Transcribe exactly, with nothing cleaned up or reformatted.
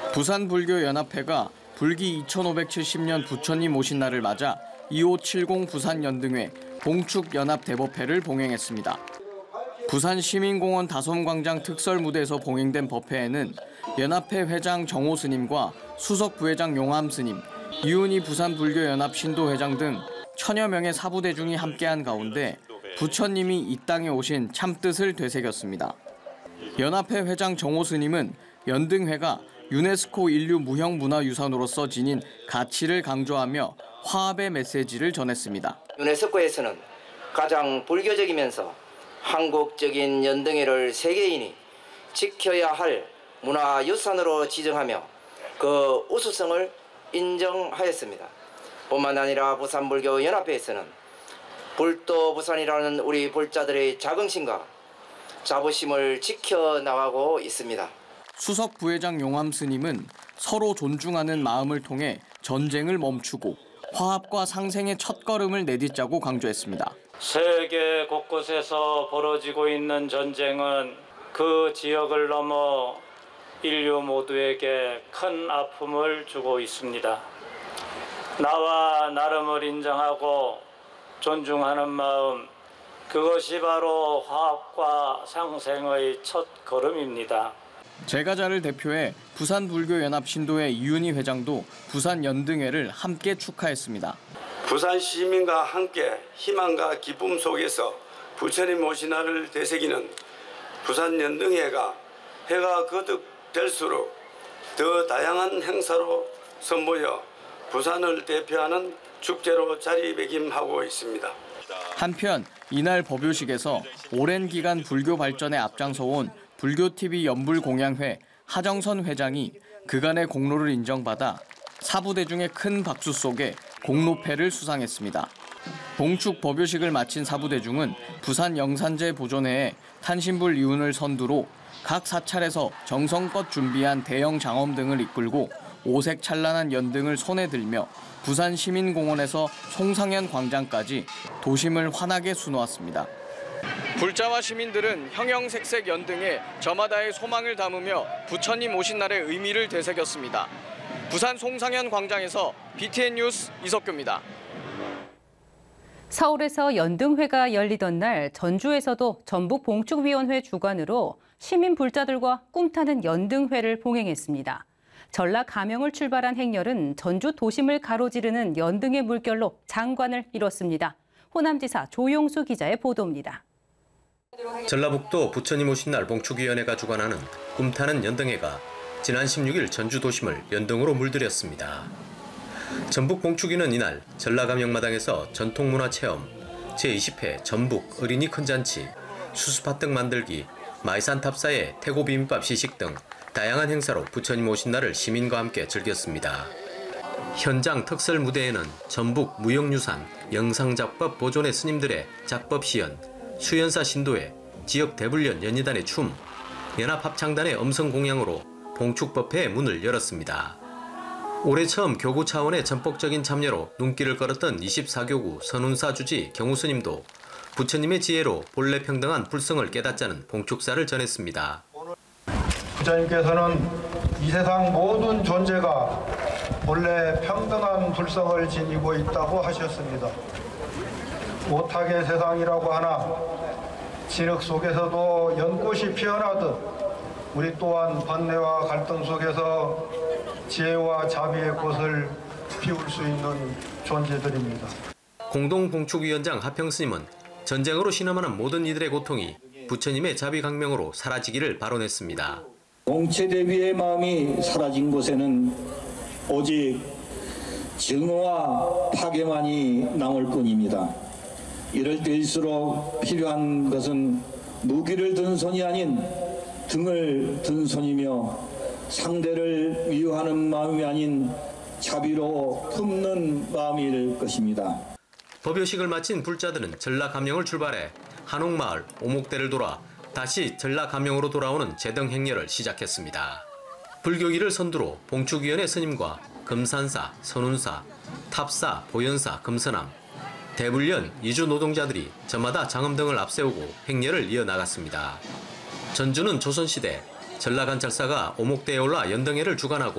부산불교연합회가 불기 이천오백칠십 년 부처님 오신 날을 맞아 이오칠공 부산연등회 봉축연합대법회를 봉행했습니다. 부산시민공원 다솜광장 특설무대에서 봉행된 법회에는 연합회 회장 정호 스님과 수석 부회장 용암 스님, 이윤희 부산불교연합 신도회장 등 천여 명의 사부대중이 함께한 가운데 부처님이 이 땅에 오신 참뜻을 되새겼습니다. 연합회 회장 정호 스님은 연등회가 유네스코 인류 무형문화유산으로서 지닌 가치를 강조하며 화합의 메시지를 전했습니다. 유네스코에서는 가장 불교적이면서 한국적인 연등회를 세계인이 지켜야 할 문화유산으로 지정하며 그 우수성을 인정하였습니다. 뿐만 아니라 부산불교연합회에서는 불도 부산이라는 우리 불자들의 자긍심과 자부심을 지켜나가고 있습니다. 수석 부회장 용암 스님은 서로 존중하는 마음을 통해 전쟁을 멈추고 화합과 상생의 첫걸음을 내딛자고 강조했습니다. 세계 곳곳에서 벌어지고 있는 전쟁은 그 지역을 넘어 인류 모두에게 큰 아픔을 주고 있습니다. 나와 나름을 인정하고 존중하는 마음, 그것이 바로 화합과 상생의 첫 걸음입니다. 제가자를 대표해 부산불교연합 신도회 이윤희 회장도 부산연등회를 함께 축하했습니다. 부산 시민과 함께 희망과 기쁨 속에서 부처님 오신 날을 되새기는 부산연등회가 해가 거듭될수록 더 다양한 행사로 선보여 부산을 대표하는 축제로 자리매김하고 있습니다. 한편 이날 법요식에서 오랜 기간 불교 발전에 앞장서온 불교티비 연불공양회 하정선 회장이 그간의 공로를 인정받아 사부대중의 큰 박수 속에 공로패를 수상했습니다. 봉축 법요식을 마친 사부대중은 부산 영산제 보존회에 탄신불 이운을 선두로 각 사찰에서 정성껏 준비한 대형 장엄 등을 이끌고 오색 찬란한 연등을 손에 들며 부산시민공원에서 송상현 광장까지 도심을 환하게 수놓았습니다. 불자와 시민들은 형형색색 연등에 저마다의 소망을 담으며 부처님 오신 날의 의미를 되새겼습니다. 부산 송상현 광장에서 비티엔 뉴스 이석규입니다. 서울에서 연등회가 열리던 날 전주에서도 전북봉축위원회 주관으로 시민 불자들과 꿈타는 연등회를 봉행했습니다. 전라 감영을 출발한 행렬은 전주 도심을 가로지르는 연등의 물결로 장관을 이뤘습니다. 호남지사 조용수 기자의 보도입니다. 전라북도 부처님 오신 날 봉축위원회가 주관하는 꿈타는 연등회가 지난 십육 일 전주 도심을 연등으로 물들였습니다. 전북 봉축위는 이날 전라감영마당에서 전통문화체험, 제이십 회 전북 어린이 큰잔치, 수수팥등 만들기, 마이산 탑사의 태고 비빔밥 시식 등 다양한 행사로 부처님 오신 날을 시민과 함께 즐겼습니다. 현장 특설 무대에는 전북 무형유산 영상작법 보존회 스님들의 작법 시연, 수연사 신도회, 지역 대불련 연희단의 춤, 연합합창단의 음성 공양으로 봉축법회의 문을 열었습니다. 올해 처음 교구 차원의 전폭적인 참여로 눈길을 끌었던 이십사 교구 선운사 주지 경우스님도 부처님의 지혜로 본래 평등한 불성을 깨닫자는 봉축사를 전했습니다. 부처님께서는 이 세상 모든 존재가 본래 평등한 불성을 지니고 있다고 하셨습니다. 오탁의 세상이라고 하나 진흙 속에서도 연꽃이 피어나듯 우리 또한 번뇌와 갈등 속에서 지혜와 자비의 꽃을 피울 수 있는 존재들입니다. 공동봉축위원장 하평스님은 전쟁으로 신음하는 모든 이들의 고통이 부처님의 자비강명으로 사라지기를 발언했습니다. 공체 대비의 마음이 사라진 곳에는 오직 증오와 파괴만이 남을 뿐입니다. 이럴 때일수록 필요한 것은 무기를 든 손이 아닌 등을 든 손이며 상대를 미워하는 마음이 아닌 자비로 품는 마음일 것입니다. 법요식을 마친 불자들은 전라감영을 출발해 한옥마을, 오목대를 돌아 다시 전라감영으로 돌아오는 제등 행렬을 시작했습니다. 불교기를 선두로 봉축위원회 스님과 금산사, 선운사, 탑사, 보현사, 금서남, 대불련, 이주 노동자들이 저마다 장엄 등을 앞세우고 행렬을 이어나갔습니다. 전주는 조선시대 전라관찰사가 오목대에 올라 연등회를 주관하고